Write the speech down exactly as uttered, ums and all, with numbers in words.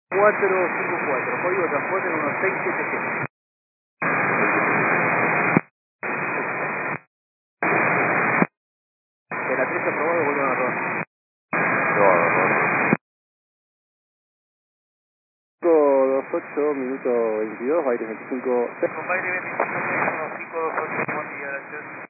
cuatro cinco cuatro, código de transporte uno seis siete siete. De la tres aprobado, vuelvan a robar. cinco dos ocho, minuto veintidós, aire veinticinco. Con aire veinticinco, cinco dos ocho, buen día, gracias.